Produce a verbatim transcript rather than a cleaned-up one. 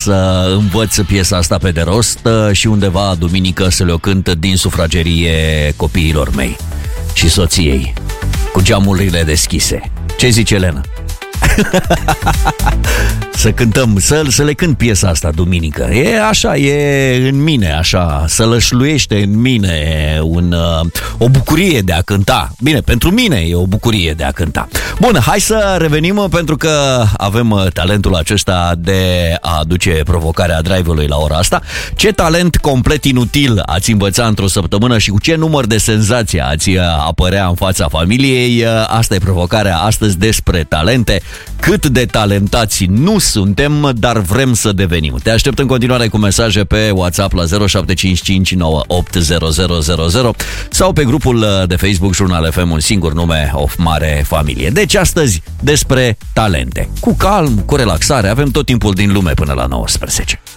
să învăț piesa asta pe de rost și undeva duminică să le-o cânt din sufragerie copiilor mei și soției, cu geamurile deschise. Ce zice Elena? Să cântăm, să, să le cânt piesa asta duminică. E așa, e în mine, așa, să lășluiește în mine un, o bucurie de a cânta. Bine, pentru mine e o bucurie de a cânta. Bun, hai să revenim, pentru că avem talentul acesta de a aduce provocarea drive-ului la ora asta. Ce talent complet inutil ați învăța într-o săptămână și cu ce număr de senzație ați apărea în fața familiei? Asta e provocarea astăzi despre talente. Cât de talentați nu suntem, dar vrem să devenim. Te aștept în continuare cu mesaje pe WhatsApp la zero șapte cinci cinci nouă opt zero zero zero zero sau pe grupul de Facebook Jurnal F M, un singur nume, o mare familie. Deci astăzi despre talente. Cu calm, cu relaxare, avem tot timpul din lume până la nouăsprezece.